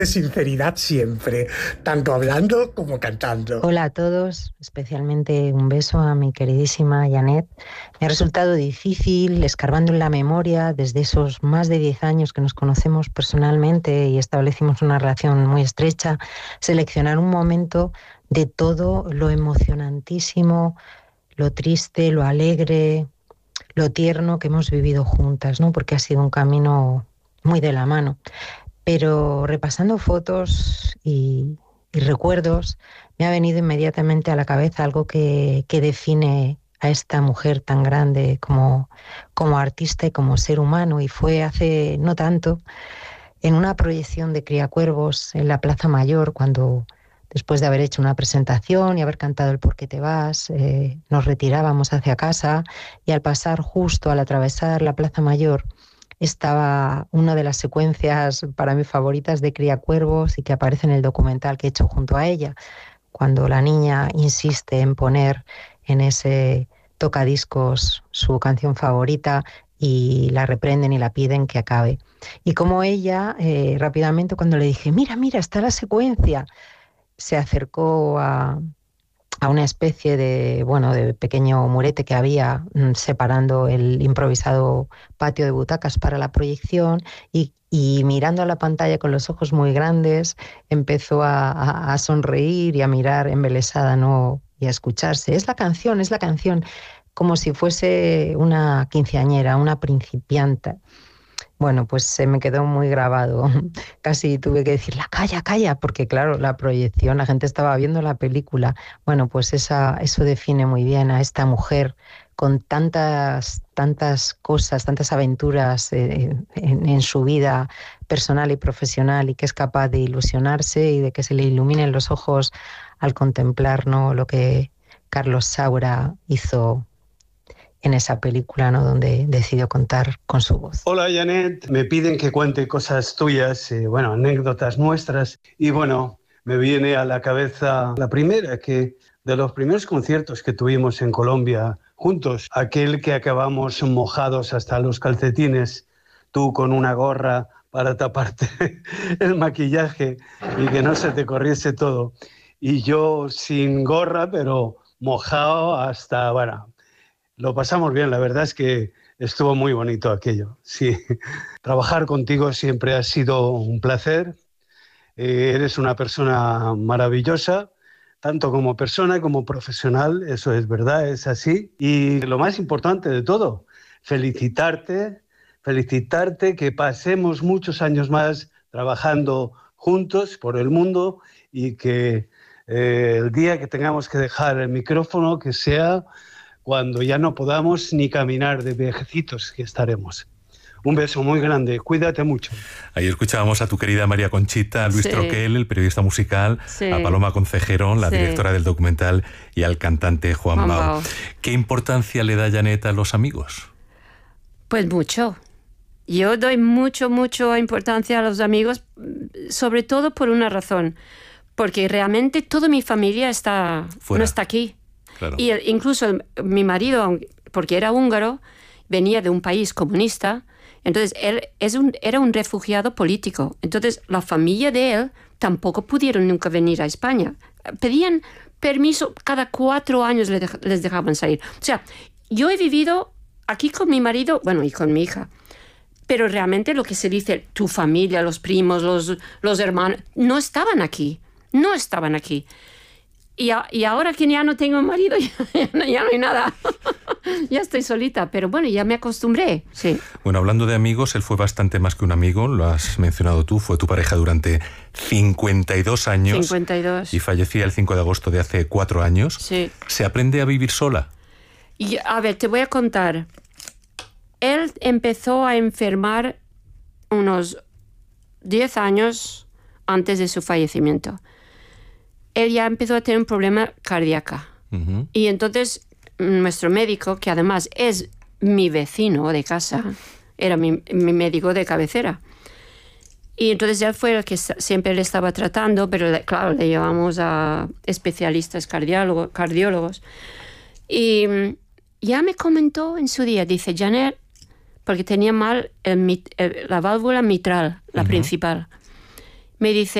Sinceridad siempre, tanto hablando como cantando. Hola a todos, especialmente un beso a mi queridísima Janet. Me ha resultado difícil, escarbando en la memoria, desde esos más de 10 años que nos conocemos personalmente y establecimos una relación muy estrecha, seleccionar un momento de todo lo emocionantísimo, lo triste, lo alegre, lo tierno que hemos vivido juntas, ¿no? Porque ha sido un camino muy de la mano. Pero repasando fotos y recuerdos, me ha venido inmediatamente a la cabeza algo que define a esta mujer tan grande como artista y como ser humano. Y fue hace no tanto, en una proyección de Criacuervos en la Plaza Mayor, cuando después de haber hecho una presentación y haber cantado el Por qué te vas, nos retirábamos hacia casa, y al pasar justo, al atravesar la Plaza Mayor, estaba una de las secuencias para mí favoritas de Criacuervos y que aparece en el documental que he hecho junto a ella, cuando la niña insiste en poner en ese tocadiscos su canción favorita y la reprenden y la piden que acabe. Y como ella, rápidamente cuando le dije, mira, mira, está la secuencia, se acercó a una especie de, bueno, de pequeño murete que había separando el improvisado patio de butacas para la proyección, y mirando a la pantalla con los ojos muy grandes, empezó a sonreír y a mirar embelesada, ¿no? Y a escucharse. Es la canción, como si fuese una quinceañera, una principiante. Bueno, pues se me quedó muy grabado. Casi tuve que decirle, calla, calla, porque claro, la proyección, la gente estaba viendo la película. Bueno, pues eso define muy bien a esta mujer con tantas cosas, tantas aventuras en su vida personal y profesional, y que es capaz de ilusionarse y de que se le iluminen los ojos al contemplar, ¿no?, lo que Carlos Saura hizo en esa película, ¿no?, donde decidió contar con su voz. Hola, Janet. Me piden que cuente cosas tuyas, anécdotas nuestras. Y bueno, me viene a la cabeza la primera, que de los primeros conciertos que tuvimos en Colombia juntos, aquel que acabamos mojados hasta los calcetines, tú con una gorra para taparte el maquillaje y que no se te corriese todo, y yo sin gorra, pero mojado hasta, bueno, lo pasamos bien. La verdad es que estuvo muy bonito aquello. Sí, trabajar contigo siempre ha sido un placer. Eres una persona maravillosa, tanto como persona como profesional. Eso es verdad, es así. Y lo más importante de todo, felicitarte, que pasemos muchos años más trabajando juntos por el mundo, y que el día que tengamos que dejar el micrófono, que sea cuando ya no podamos ni caminar de viejecitos que estaremos. Un beso muy grande, cuídate mucho. Ahí escuchábamos a tu querida María Conchita, a Luis Troquel, el periodista musical, a Paloma Concejero, la directora del documental, y al cantante Juan Bau. ¿Qué importancia le da Janet a los amigos? Pues mucho. Yo doy mucha importancia a los amigos, sobre todo por una razón, porque realmente toda mi familia no está aquí. Claro. Y incluso mi marido, porque era húngaro, venía de un país comunista, entonces él era un refugiado político. Entonces la familia de él tampoco pudieron nunca venir a España. Pedían permiso, cada 4 años les dejaban salir. O sea, yo he vivido aquí con mi marido, bueno, y con mi hija, pero realmente lo que se dice, tu familia, los primos, los hermanos, no estaban aquí. Y ahora que ya no tengo marido, ya no hay nada. Ya estoy solita, pero bueno, ya me acostumbré, sí. Bueno, hablando de amigos, él fue bastante más que un amigo, lo has mencionado tú, fue tu pareja durante 52 años. 52. Y fallecía el 5 de agosto de hace 4 años. Sí. ¿Se aprende a vivir sola? Y, a ver, te voy a contar. Él empezó a enfermar unos 10 años antes de su fallecimiento. Él ya empezó a tener un problema cardíaco. Uh-huh. Y entonces nuestro médico, que además es mi vecino de casa, era mi médico de cabecera. Y entonces él fue el que siempre le estaba tratando, pero claro, le llevamos a especialistas cardiólogos. Y ya me comentó en su día, dice, Janet, porque tenía mal la válvula mitral, la uh-huh. principal. me dice,